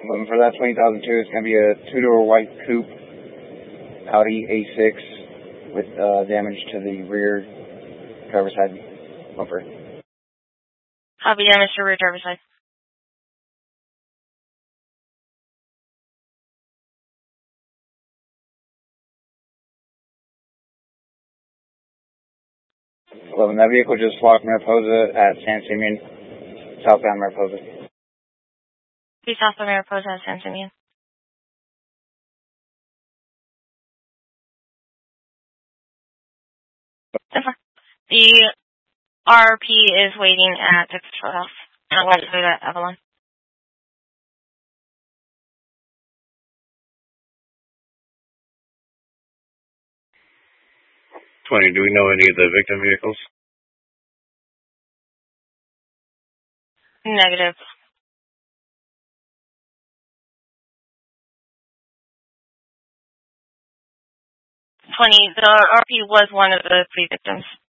For that 20,002, it's going to be a two-door white coupe Audi A6 with damage to the rear driver's side bumper. Copy, damage to rear driver's side. That vehicle just lost Mariposa at San Simeon, southbound Mariposa. Be southbound Mariposa at San Simeon. The RP is waiting at Texas Roadhouse. I'm going to do that, Avalon. 20, do we know any of the victim vehicles? Negative. 20, the RP was one of the three victims.